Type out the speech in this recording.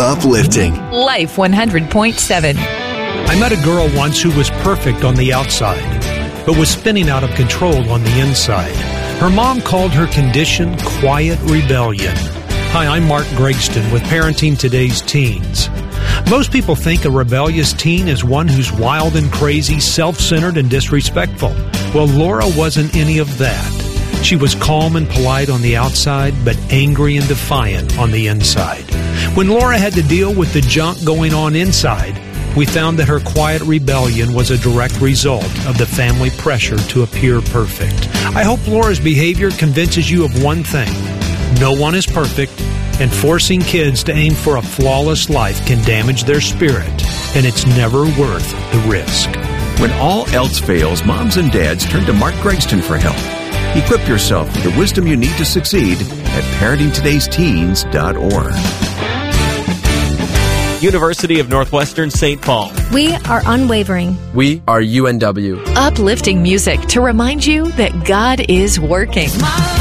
Uplifting. Life 100.7. I met a girl once who was perfect on the outside, but was spinning out of control on the inside. Her mom called her condition quiet rebellion. Hi, I'm Mark Gregston with Parenting Today's Teens. Most people think a rebellious teen is one who's wild and crazy, self-centered, and disrespectful. Well, Laura wasn't any of that. She was calm and polite on the outside, but angry and defiant on the inside. When Laura had to deal with the junk going on inside, we found that her quiet rebellion was a direct result of the family pressure to appear perfect. I hope Laura's behavior convinces you of one thing. No one is perfect, and forcing kids to aim for a flawless life can damage their spirit, and it's never worth the risk. When all else fails, moms and dads turn to Mark Gregston for help. Equip yourself with the wisdom you need to succeed at parentingtodaysteens.org. University of Northwestern St. Paul. We are unwavering. We are UNW. Uplifting music to remind you that God is working.